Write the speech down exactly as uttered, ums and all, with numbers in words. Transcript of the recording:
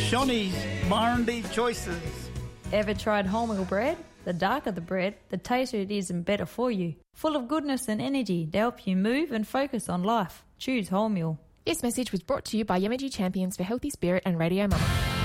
Shawnee's Barndy Choices. Ever tried wholemeal bread? The darker the bread, the tastier it is and better for you. Full of goodness and energy to help you move and focus on life. Choose wholemeal. This message was brought to you by Yamaji Champions for Healthy Spirit and Radio Mama.